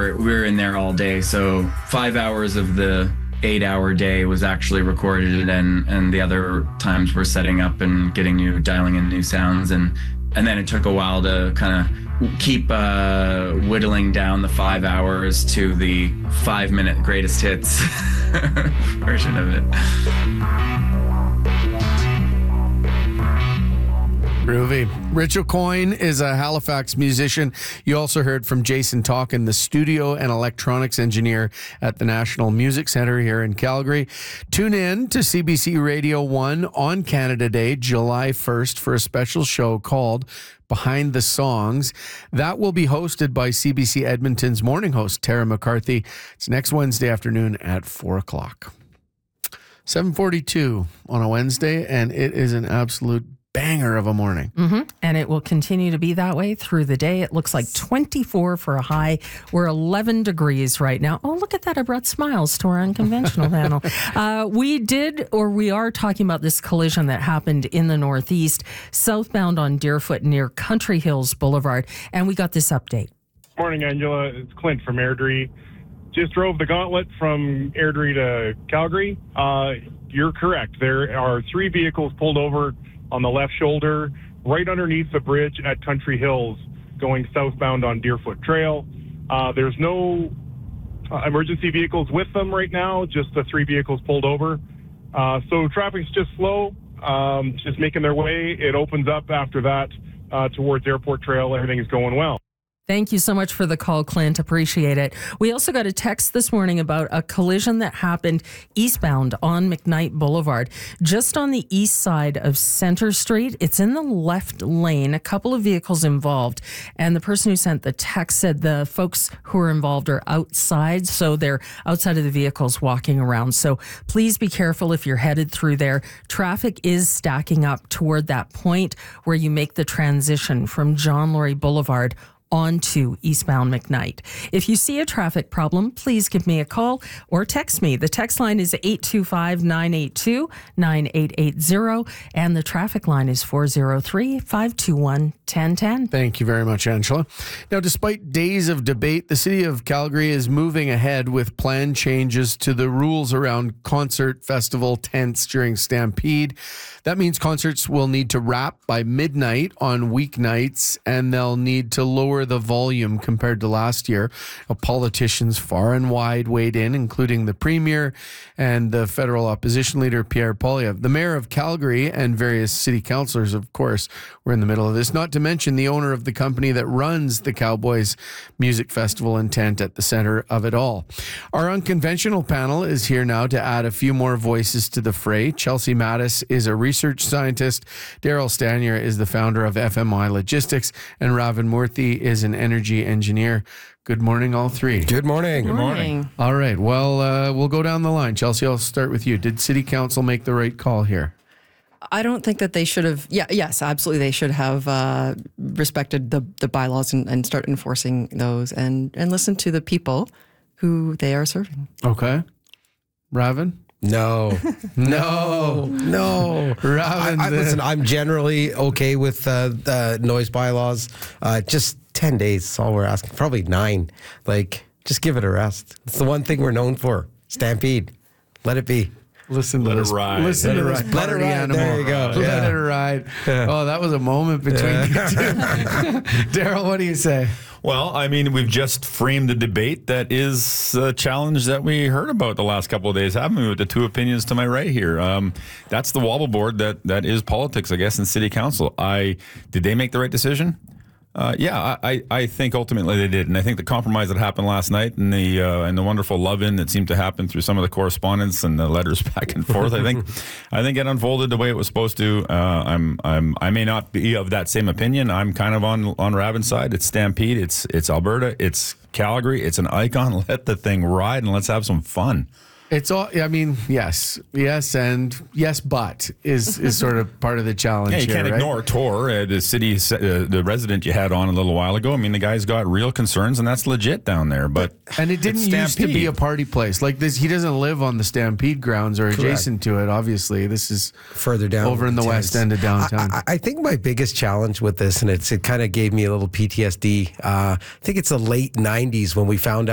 were in there all day. So 5 hours of the 8-hour day was actually recorded, and the other times we're setting up and dialing in new sounds, and then it took a while to kind of keep whittling down the 5 hours to the 5-minute greatest hits version of it. Groovy. Rich Aucoin is a Halifax musician. You also heard from Jason Talkin, the studio and electronics engineer at the National Music Centre here in Calgary. Tune in to CBC Radio 1 on Canada Day, July 1st, for a special show called Behind the Songs. That will be hosted by CBC Edmonton's morning host, Tara McCarthy. It's next Wednesday afternoon at 4 o'clock. 7:42 on a Wednesday, and it is an absolute banger of a morning. Mm-hmm. And it will continue to be that way through the day. It looks like 24 for a high. We're 11 degrees right now. Oh, look at that. I brought smiles to our unconventional panel. We are talking about this collision that happened in the Northeast, southbound on Deerfoot near Country Hills Boulevard. And we got this update. Morning, Angela. It's Clint from Airdrie. Just drove the gauntlet from Airdrie to Calgary. You're correct. There are 3 vehicles pulled over on the left shoulder, right underneath the bridge at Country Hills, going southbound on Deerfoot Trail. There's no emergency vehicles with them right now, just the 3 vehicles pulled over. So traffic's just slow, just making their way. It opens up after that towards Airport Trail. Everything is going well. Thank you so much for the call, Clint. Appreciate it. We also got a text this morning about a collision that happened eastbound on McKnight Boulevard, just on the east side of Center Street. It's in the left lane, a couple of vehicles involved. And the person who sent the text said the folks who are involved are outside, so they're outside of the vehicles walking around. So please be careful if you're headed through there. Traffic is stacking up toward that point where you make the transition from John Laurie Boulevard onto eastbound McKnight. If you see a traffic problem, please give me a call or text me. The text line is 825-982-9880, and the traffic line is 403-521-1010. Thank you very much, Angela. Now, despite days of debate, the City of Calgary is moving ahead with planned changes to the rules around concert festival tents during Stampede. That means concerts will need to wrap by midnight on weeknights, and they'll need to lower the volume compared to last year. Politicians far and wide weighed in, including the Premier and the federal opposition leader, Pierre Poilievre. The Mayor of Calgary and various city councillors, of course, were in the middle of this, not to mention the owner of the company that runs the Cowboys Music Festival and tent at the center of it all. Our unconventional panel is here now to add a few more voices to the fray. Chelsea Mattis is a research scientist. Daryl Stanier is the founder of FMI Logistics, and Ravin Murthy is an energy engineer. Good morning, all three. Good morning. Good morning. All right. Well, we'll go down the line. Chelsea, I'll start with you. Did City Council make the right call here? I don't think that they should have. Yes, absolutely. They should have respected the bylaws and start enforcing those and listen to the people who they are serving. Okay. Ravin? No. Ravin, listen, I'm generally okay with noise bylaws. Just 10 days is all we're asking. Probably 9. Just give it a rest. It's the one thing we're known for. Stampede. Let it be. Listen to this. Listen to this party animal. There you go. Let it ride. Oh, that was a moment between you two. Daryl, what do you say? Well, I mean, we've just framed the debate that is a challenge that we heard about the last couple of days, haven't we, with the 2 opinions to my right here. That's the wobble board that is politics, I guess, in City Council. Did they make the right decision? I think ultimately they did, and I think the compromise that happened last night and the wonderful love-in that seemed to happen through some of the correspondence and the letters back and forth, I think it unfolded the way it was supposed to. I may not be of that same opinion. I'm kind of on Ravin's side. It's Stampede. It's Alberta. It's Calgary. It's an icon. Let the thing ride and let's have some fun. It's all, I mean, yes, and yes, but is sort of part of the challenge. Yeah, you can't ignore Tor, the city, the resident you had on a little while ago. I mean, the guy's got real concerns, and that's legit down there. And it didn't used to be a party place like this. He doesn't live on the Stampede grounds or adjacent to it. Obviously, this is further down over in the west end of downtown. I think my biggest challenge with this, and it kind of gave me a little PTSD. I think it's the late '90s when we found out